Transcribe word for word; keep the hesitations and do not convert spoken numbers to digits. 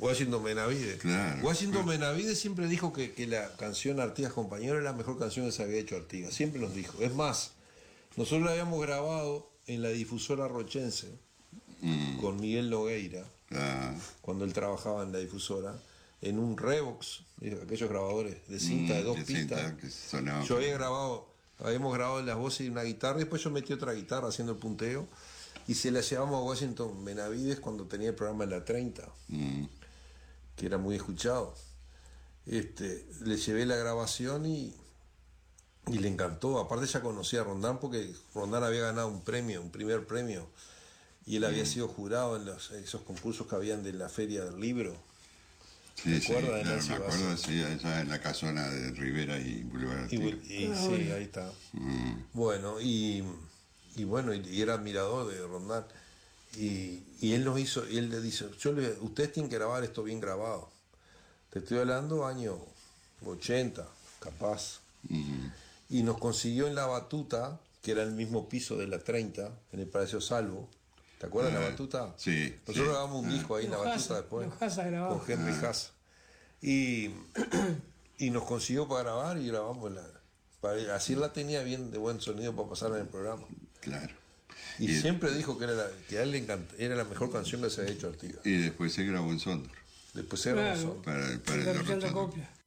Washington Benavides. Claro, Washington claro. Benavides siempre dijo que, que la canción Artigas Compañero era la mejor canción que se había hecho Artigas. Siempre nos dijo. Es más, nosotros la habíamos grabado en la difusora rochense Mm. con Miguel Nogueira, Ah, cuando él trabajaba en la difusora, en un Revox, aquellos grabadores de cinta mm, de dos de pistas. cinta que sonaba. Yo había grabado, habíamos grabado las voces y una guitarra, y después yo metí otra guitarra haciendo el punteo, y se la llevamos a Washington Benavides cuando tenía el programa en la treinta, Mm. que era muy escuchado. Este, le llevé la grabación y, y le encantó. Aparte ya conocía a Rondán porque Rondán había ganado un premio, un primer premio, y él había sido jurado en los, esos concursos que habían de la Feria del Libro. Sí, sí, acuerdas de claro, Nancy me acuerdo, Bassett? sí, allá en la casona de Rivera y Boulevard Y, Artigas. y- Ah, sí, bueno. ahí está. Mm. Bueno, y, y bueno, y, y era admirador de Rondán. Y, y él nos hizo, y él le dice, yo le, ustedes tienen que grabar esto bien grabado. Te estoy hablando año ochenta, capaz. Mm. Y nos consiguió en La Batuta, que era el mismo piso de la treinta, en el Palacio Salvo. ¿Te acuerdas de La Ah, Batuta? sí, Nosotros sí. grabamos un Ah. disco ahí en La Los Batuta Haza, después. los Haza grababa. Con Henry Ah. Haas. Y, y nos consiguió para grabar y grabamos la. Para, así la tenía bien de buen sonido para pasarla en el programa. Claro. Y, Y- siempre dijo que era la, que a él le encanta, era la mejor canción que se había hecho Artigas. Y después se grabó en Sondor Después se grabó Claro. solo. para, para La el Capital de Rotondo. Copia.